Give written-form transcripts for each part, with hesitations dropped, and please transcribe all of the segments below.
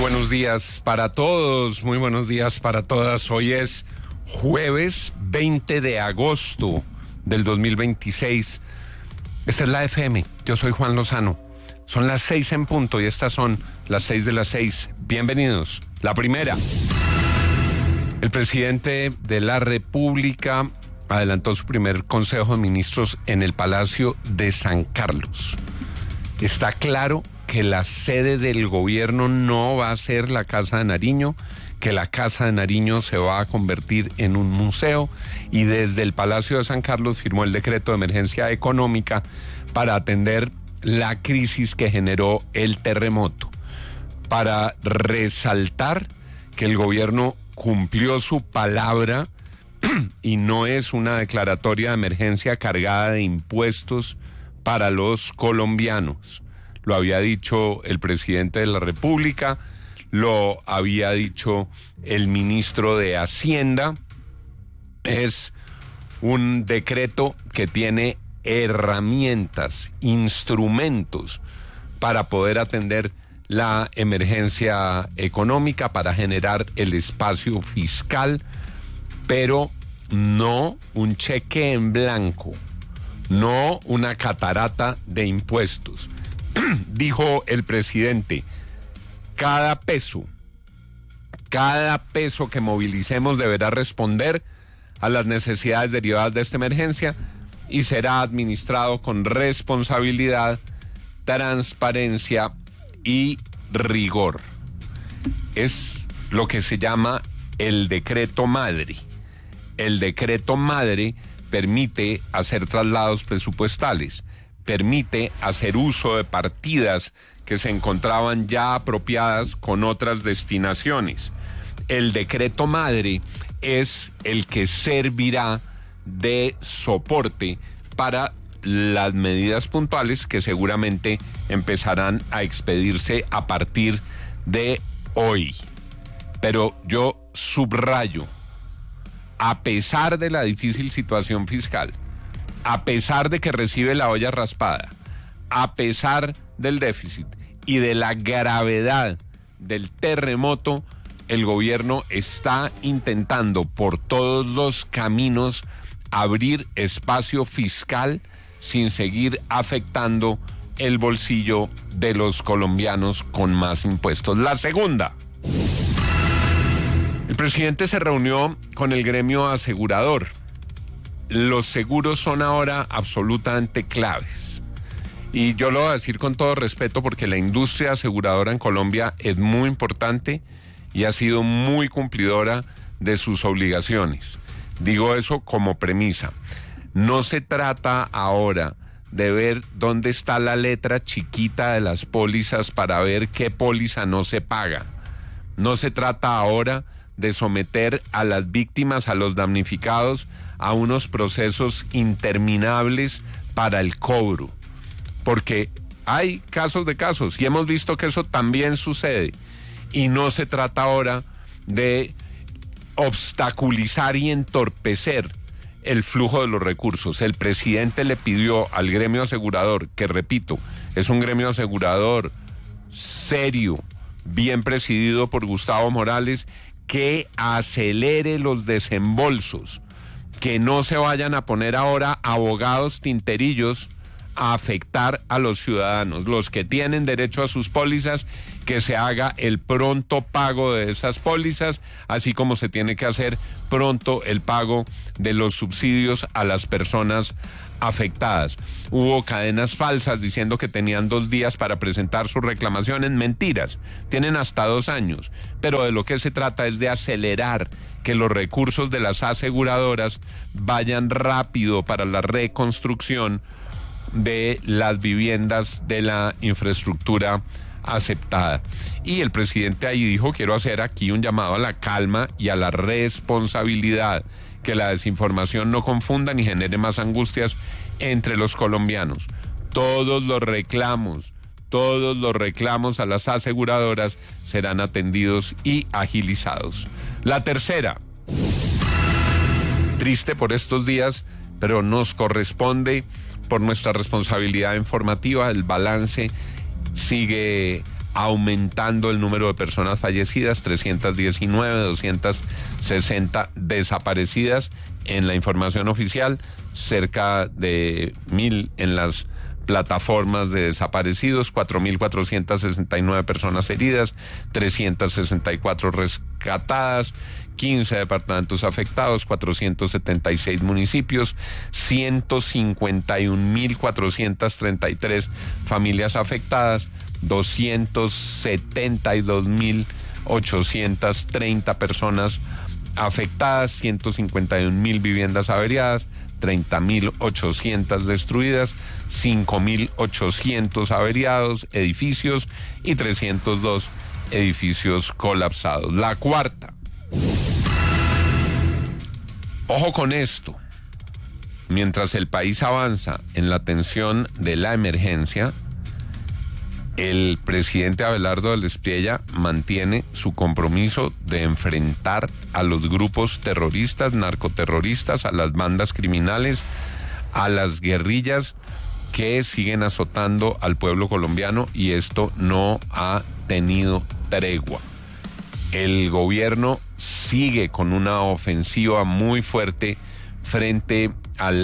Buenos días para todos, muy buenos días para todas. Hoy es jueves 20 de agosto del 2026. Esta es la FM, yo soy Juan Lozano. Son las 6 en punto y estas son las 6 de las 6. Bienvenidos. La primera. El presidente de la República adelantó su primer Consejo de Ministros en el Palacio de San Carlos. Está claro que la sede del gobierno no va a ser la Casa de Nariño, que la Casa de Nariño se va a convertir en un museo, y desde el Palacio de San Carlos firmó el decreto de emergencia económica para atender la crisis que generó el terremoto, para resaltar que el gobierno cumplió su palabra y no es una declaratoria de emergencia cargada de impuestos para los colombianos. Lo había dicho el presidente de la República, lo había dicho el ministro de Hacienda. Es un decreto que tiene herramientas, instrumentos para poder atender la emergencia económica, para generar el espacio fiscal, pero no un cheque en blanco, no una catarata de impuestos. Dijo el presidente, cada peso que movilicemos deberá responder a las necesidades derivadas de esta emergencia y será administrado con responsabilidad, transparencia y rigor. Es lo que se llama el decreto madre. El decreto madre permite hacer traslados presupuestales, permite hacer uso de partidas que se encontraban ya apropiadas con otras destinaciones. El decreto madre es el que servirá de soporte para las medidas puntuales que seguramente empezarán a expedirse a partir de hoy. Pero yo subrayo, a pesar de la difícil situación fiscal, a pesar de que recibe la olla raspada, a pesar del déficit y de la gravedad del terremoto, el gobierno está intentando por todos los caminos abrir espacio fiscal sin seguir afectando el bolsillo de los colombianos con más impuestos. La segunda. El presidente se reunió con el gremio asegurador. Los seguros son ahora absolutamente claves. Y yo lo voy a decir con todo respeto porque la industria aseguradora en Colombia es muy importante y ha sido muy cumplidora de sus obligaciones. Digo eso como premisa. No se trata ahora de ver dónde está la letra chiquita de las pólizas para ver qué póliza no se paga. No se trata ahora de someter a las víctimas, a los damnificados, a unos procesos interminables para el cobro. Porque hay casos de casos y hemos visto que eso también sucede. Y no se trata ahora de obstaculizar y entorpecer el flujo de los recursos. El presidente le pidió al gremio asegurador, que repito, es un gremio asegurador serio, bien presidido por Gustavo Morales, que acelere los desembolsos, que no se vayan a poner ahora abogados tinterillos a afectar a los ciudadanos, los que tienen derecho a sus pólizas, que se haga el pronto pago de esas pólizas, así como se tiene que hacer pronto el pago de los subsidios a las personas afectadas. Hubo cadenas falsas diciendo que tenían 2 días para presentar sus reclamaciones. Mentiras, tienen hasta 2 años, pero de lo que se trata es de acelerar que los recursos de las aseguradoras vayan rápido para la reconstrucción de las viviendas de la infraestructura aceptada. Y el presidente ahí dijo, quiero hacer aquí un llamado a la calma y a la responsabilidad, que la desinformación no confunda ni genere más angustias entre los colombianos. Todos los reclamos a las aseguradoras serán atendidos y agilizados. La tercera, triste por estos días, pero nos corresponde por nuestra responsabilidad informativa. El balance sigue aumentando el número de personas fallecidas, 319, 260 desaparecidas en la información oficial, cerca de 1.000 en las plataformas de desaparecidos, 4.469 personas heridas, 364 rescatadas, 15 departamentos afectados, 476 municipios, 151.433 familias afectadas, 272.830 personas afectadas, 151.000 viviendas averiadas, 30.800 destruidas, 5.800 averiados, edificios y 302 edificios colapsados. La cuarta. Ojo con esto. Mientras el país avanza en la atención de la emergencia, el presidente Abelardo del Espriella mantiene su compromiso de enfrentar a los grupos terroristas, narcoterroristas, a las bandas criminales, a las guerrillas que siguen azotando al pueblo colombiano, y esto no ha tenido tregua. El gobierno sigue con una ofensiva muy fuerte frente al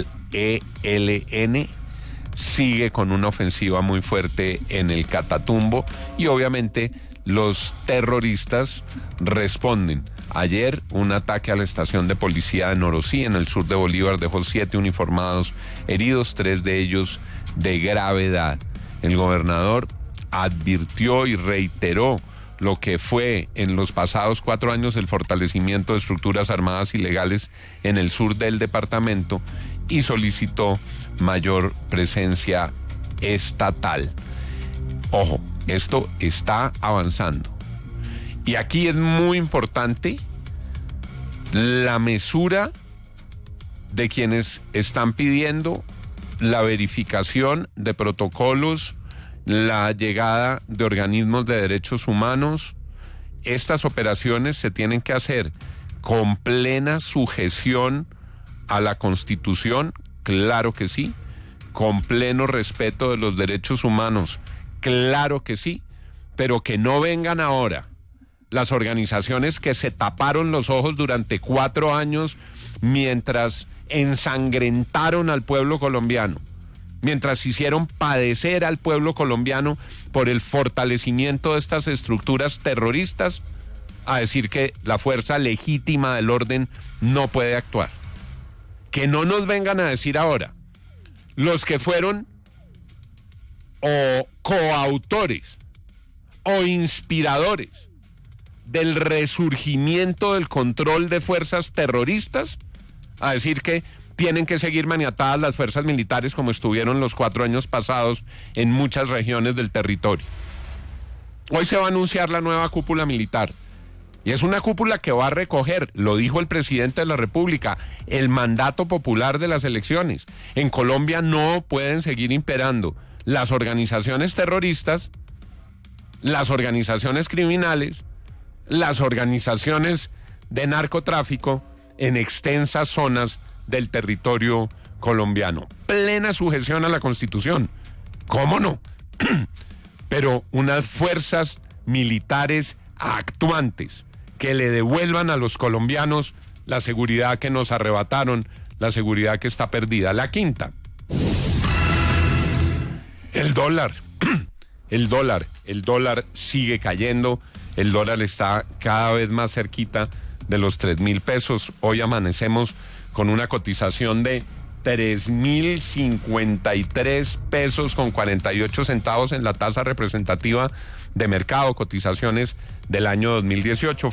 ELN, sigue con una ofensiva muy fuerte en el Catatumbo, y obviamente los terroristas responden. Ayer un ataque a la estación de policía de Norosí, en el sur de Bolívar, dejó 7 uniformados heridos, 3 de ellos de gravedad. El gobernador advirtió y reiteró lo que fue en los pasados 4 años el fortalecimiento de estructuras armadas ilegales en el sur del departamento, y solicitó mayor presencia estatal. Ojo, esto está avanzando. Y aquí es muy importante la mesura de quienes están pidiendo la verificación de protocolos, la llegada de organismos de derechos humanos. Estas operaciones se tienen que hacer con plena sujeción a la Constitución, claro que sí, con pleno respeto de los derechos humanos, claro que sí, pero que no vengan ahora las organizaciones que se taparon los ojos durante 4 años mientras ensangrentaron al pueblo colombiano, mientras hicieron padecer al pueblo colombiano por el fortalecimiento de estas estructuras terroristas, a decir que la fuerza legítima del orden no puede actuar. Que no nos vengan a decir ahora los que fueron o coautores o inspiradores del resurgimiento del control de fuerzas terroristas, a decir que tienen que seguir maniatadas las fuerzas militares como estuvieron los 4 años pasados en muchas regiones del territorio. Hoy se va a anunciar la nueva cúpula militar, y es una cúpula que va a recoger, lo dijo el presidente de la República, el mandato popular de las elecciones. En Colombia no pueden seguir imperando las organizaciones terroristas, las organizaciones criminales, las organizaciones de narcotráfico en extensas zonas del territorio colombiano. Plena sujeción a la Constitución. ¿Cómo no? Pero unas fuerzas militares actuantes que le devuelvan a los colombianos la seguridad que nos arrebataron, la seguridad que está perdida. La quinta. El dólar. El dólar sigue cayendo. El dólar está cada vez más cerquita de los 3.000 pesos. Hoy amanecemos con una cotización de 3.053 pesos con 48 centavos en la tasa representativa de mercado, cotizaciones del año 2018.